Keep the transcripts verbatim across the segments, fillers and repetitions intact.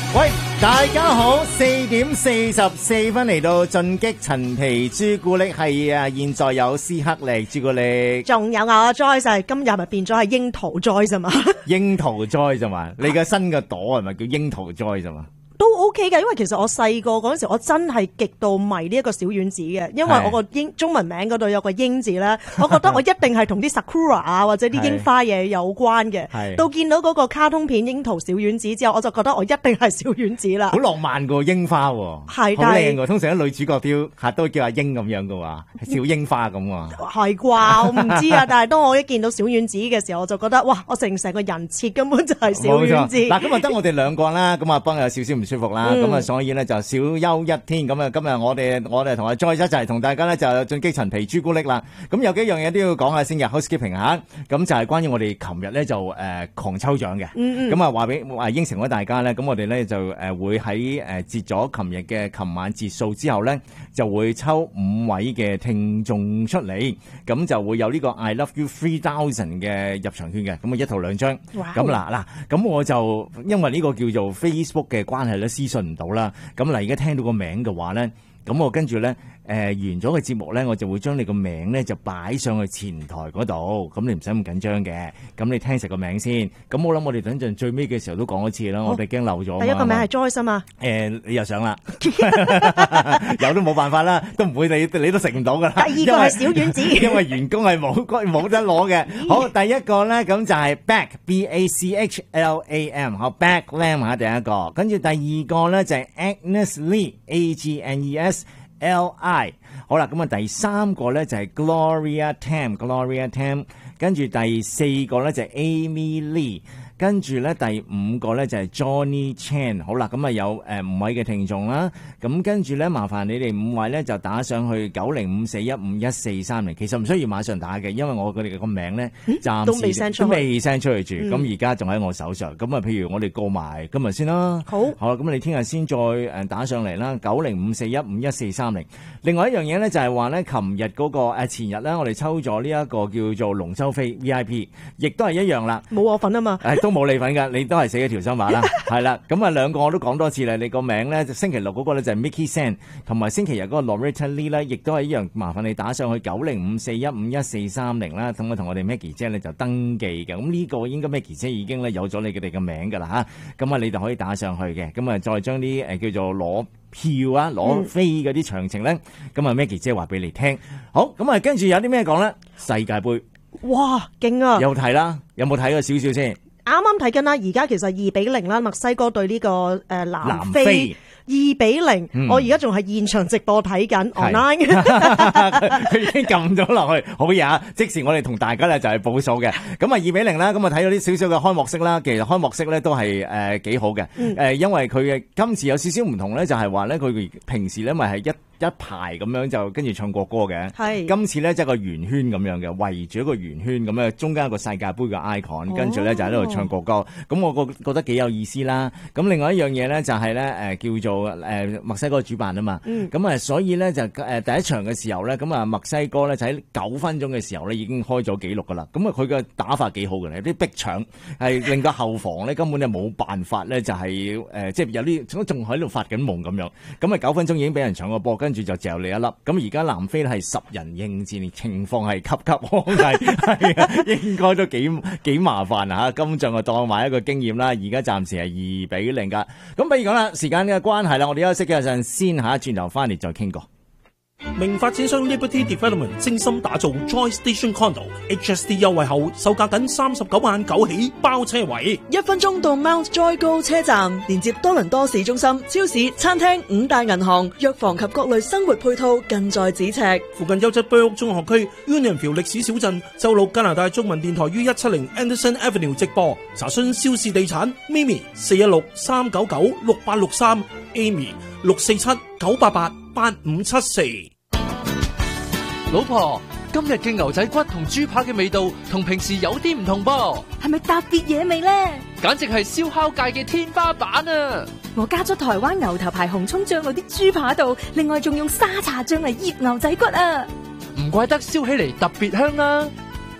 喂，大家好，四點四十四分嚟到進擊陳皮朱古力，係啊，現在有斯克力朱古力， 仲有我 Joyce， 今日咪變咗係櫻桃 Joyce 嘛？ 櫻桃 Joyce 咋嘛？你嘅新嘅朵係咪叫櫻桃 Joyce 咋嘛？ 都 OK 嘅，因為其實我細個嗰陣時，我真係極度迷呢一個小丸子嘅，因為我個英中文名嗰度有個英字咧，我覺得我一定係同啲 Sakura 啊或者啲櫻花嘢有關嘅。到見到嗰個卡通片櫻桃小丸子之後，我就覺得我一定係小丸子啦。 好浪漫個櫻花喎，係好靚㗎。通常啲女主角都嚇都叫阿櫻咁樣㗎喎，小櫻花咁喎。係啩？我唔知啊，但係當我一見到小丸子嘅時候，我就覺得哇！我成成個人設根本就係小丸子。 嗱，今日得我哋兩個啦，咁啊幫有少少唔舒服啦，咁啊、嗯、所以咧就小休一天，咁啊今日我哋我哋同阿 Joyce 一齊同大家咧就進擊陳皮朱古力啦。咁有幾樣嘢都要講下先嘅 housekeeping 吓，咁就係關於我哋琴日咧就誒、呃、狂抽獎嘅，咁啊話俾話應承咗大家咧，咁我哋咧就誒會喺誒截咗琴日嘅琴晚截數之後咧，就會抽五位嘅聽眾出嚟，咁就會有呢個 I Love You Three Thousand 嘅入場券嘅，咁啊一套兩張。咁嗱嗱，咁我就因為呢個叫做 Facebook 嘅關係咧，私信唔到啦。咁嗱，而家聽到個名嘅話咧，咁我跟住咧，誒、呃、完咗個節目咧，我就會將你個名咧就擺上去前台嗰度。咁你唔使咁緊張嘅。咁你聽實個名先。咁我諗我哋等陣最尾嘅時候都講一次啦。我哋驚漏咗。第一個名係 Joyce 啊嘛。誒、呃，你又想啦？有都冇辦法啦，都唔會你你都食唔到噶啦。第二個係小丸子，因為員工係冇冇得攞嘅。好，第一個咧咁就係 Back B A C H L A M， 好 Back Lam 吓第一個，跟住第二個咧就係 Agnes Lee A G N E S L I， 好啦，咁啊第三個咧就係 Gloria Tam Gloria Tam， 跟住第四個咧就係 Amy Lee。跟住咧，第五個咧就係 Johnny Chan。好啦，咁啊有誒五位嘅聽眾啦。咁跟住咧，麻煩你哋五位咧就打上去九零五四一五一四三零。其實唔需要馬上打嘅，因為我佢哋個名咧暫時都未 send 出，都未 send 出去住。咁而家仲喺我手上。咁啊，譬如我哋過埋今日先啦。好，好啦，咁你聽日先再誒打上嚟啦。九零五四一五一四三零。另外一樣嘢咧就係話咧，琴日嗰個誒前日咧，我哋抽咗呢一個叫做龍舟飛 V I P， 亦都係一樣啦。冇我份啊嘛。誒都冇你份㗎，你都係死咗條心話啦，係啦，咁啊兩個我都講多次啦，你個名咧星期六嗰個咧就係 Mickey San， 同埋星期日嗰個 Loretta Lee 咧，亦都係一樣，麻煩你打上去九零五四一五一四三零啦，咁啊同我哋 Maggie 姐咧就登記嘅，咁呢個應該 Maggie 姐已經咧有咗你哋嘅名㗎啦嚇，咁啊你就可以打上去嘅，咁啊再將啲誒叫做攞票啊攞飛嗰啲詳情咧，咁啊 Maggie 姐話俾你聽，好，咁啊跟住有啲咩講咧？世界盃，哇，勁啊！有睇啦，有冇睇過少少先？啱啱睇緊啦，而家其實二比零啦，墨西哥對呢、這個誒、呃、南非二比零、嗯，我而家仲係現場直播睇緊 online，佢已經撳咗落去，好嘢啊！即時我哋同大家咧就係報數嘅，咁啊二比零啦，咁啊睇到啲少少嘅開幕式啦，其實開幕式咧都係誒幾好嘅，誒、嗯呃、因為佢嘅今次有少少唔同咧，就係話咧佢平時咧咪係一一排咁樣就跟住唱國歌嘅，係今次咧即係個圓圈咁樣嘅，圍住一個圓圈咁樣，中間一個世界盃嘅 icon，跟住咧就喺度唱國歌，咁我覺覺得幾有意思啦。咁另外一樣嘢咧就係咧誒叫做誒墨西哥主辦啊嘛，咁、嗯、啊所以咧就誒第一場嘅時候咧，咁啊墨西哥咧就喺九分鐘嘅時候咧已經開咗紀錄噶啦。咁啊佢嘅打法幾好嘅，有啲逼搶係令到後防咧根本就冇辦法咧，就係誒即係有啲仲喺度發緊夢咁樣。咁啊九分鐘已經俾人搶個波，跟住就嚼你一粒。咁而家南非係十人應戰，情況係岌岌可危，係啊，應該都幾幾麻煩啊！今仗就當埋一個經驗啦。而家暫時係二比零噶。咁不如講啦，時間嘅關係啦，我哋休息一陣先嚇，轉頭翻嚟再傾過。 明發展商 Liberty Development 精心打造 Joy Station Condo H S D 優惠後，售價僅三十九萬九起包車位， 一分鐘到 Mount Joy 高車站，連接多倫多市中心、超市、餐廳、五大銀行、藥房及各類生活配套近在咫尺。 附近優質 Burwood 中學區 Unionville 歷史小鎮，周六加拿大中文電台於一七零 Anderson Avenue 直播。查詢肖氏地產 Mimi 四一六三九九六八六三 Amy 六四七九八八八五七四。 老婆，今日嘅牛仔骨同豬扒嘅味道同平時有啲唔同噃， 係咪特別野味呢？ 簡直係燒烤界嘅天花板啊！ 我加咗台灣牛頭牌紅蔥醬喺啲豬扒度，另外仲用沙茶醬嚟醃牛仔骨啊！ 唔怪得燒起嚟特別香啊！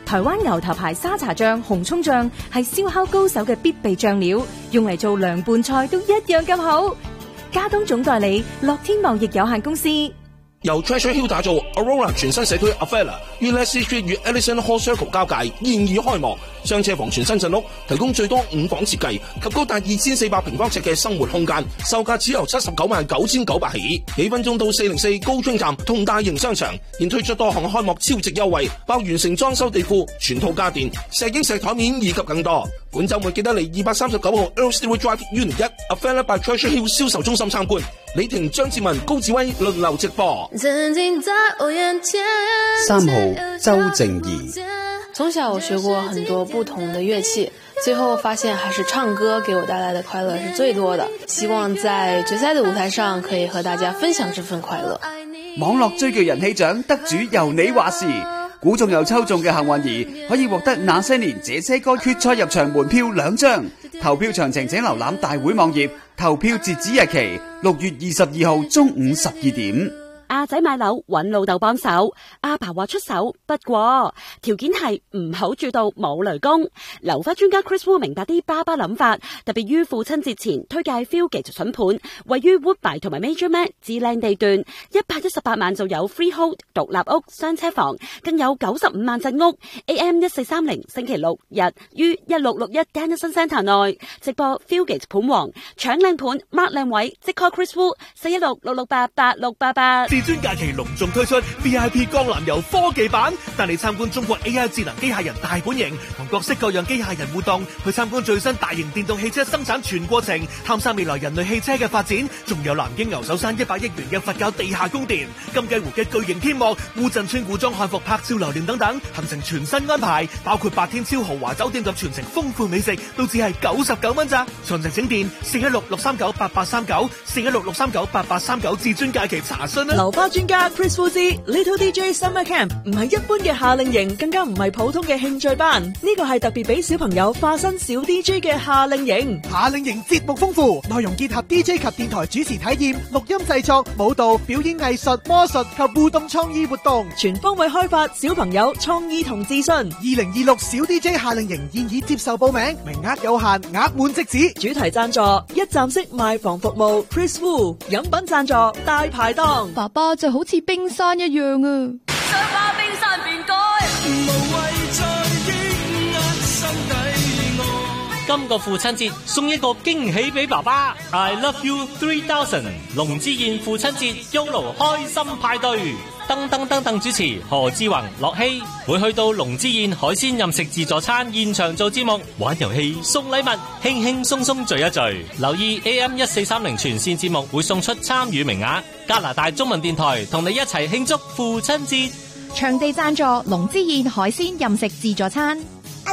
台灣牛頭牌沙茶醬、紅蔥醬係燒烤高手嘅必備醬料，用嚟做涼拌菜都一樣咁好。加東總代理樂天貿易有限公司。 由 Treasure Hill 打造 Aurora 全新社區 Avella 於 Leslie Street 與 Ellison Hall Circle 交界現已開幕，雙車房全新鎮屋，提供最多五房設計及高達二千四百平方尺嘅生活空間，售價只由七十九萬九千九百起，幾分鐘到四零四高中站同大型商場，現推出多項開幕超值優惠，包完成裝修地庫、全套家電、石英石台面以及更多。本週末記得嚟二百三十九號 Earl Stewart Drive Unit 一 Avella by Treasure Hill 銷售中心參觀。李婷、張志文、高志威輪流直播。 三號周靜怡。 從小我學過很多不同的樂器，最後發現還是唱歌給我帶來的快樂是最多的。希望在決賽的舞台上可以和大家分享這份快樂。 網絡追劇人氣獎得主由你話事，估中又抽中嘅幸運兒可以獲得那些年這些歌決賽入場門票兩張。投票詳情請瀏覽大會網頁，投票截止日期六月二十二號中午十二點。 阿仔買樓揾老豆幫手，阿爸話出手，不過條件係唔好住到冇雷公。樓花專家 Chris Wu 明白啲爸爸諗法，特別於父親節前推介 Fieldgate 筍盤，位於 Woodbine 同埋 Major Mac 至靚地段，一百一十八萬就有 freehold 獨立屋雙車房，更有九十五萬鎮屋。A M 一四三零星期六日於一六六一 Dennison Centre 內直播 Fieldgate 盤王，搶靚盤 mark 靚位，即 call Chris Wu 四一六六六八八六八八。 至尊假期隆重推出 V I P 江南遊科技版，帶你參觀中國 A I 智能機械人大本營，同各式各樣機械人互動，去參觀最新大型電動汽車生產全過程，探索未來人類汽車嘅發展，仲有南京牛首山一百億元嘅佛教地下宮殿、金雞湖嘅巨型天幕、烏鎮村古裝漢服拍照留念等等，行程全新安排，包括八天超豪華酒店及全程豐富美食，都只係九十九蚊咋。詳情請電四一六六三九八八三九四一六六三九八八三九至尊假期查詢啦。 流花專家 Chris Wu Little D J Summer Camp 唔係一般嘅夏令營，更加唔係普通嘅興趣班，呢個係特別俾小朋友化身小 D J 嘅夏令營。 夏令營節目豐富，內容結合 D J 及電台主持體驗、錄音製作、舞蹈、表演藝術、魔術及互動創意活動， 全方位開發小朋友創意同自信。二零二六小 D J 夏令營現已接受報名，名額有限，額滿即止。 主題贊助一站式賣房服務 Chris Wu， 飲品贊助大排檔。 爸爸就好似冰山一樣啊！ 想把冰山變改，無謂再抑壓心底愛。 今個父親節送一個驚喜俾爸爸 ，I love you three thousand 龍之燕父親節 Yolo 開心派對。噔噔噔噔主持何志宏、樂希會去到龍之燕海鮮任食自助餐現場做節目、玩遊戲、送禮物，輕輕鬆鬆聚一聚。留意 A M 一四三零全線節目會送出參與名額。加拿大中文電台同你一齊慶祝父親節。 場地贊助龍之燕海鮮任食自助餐。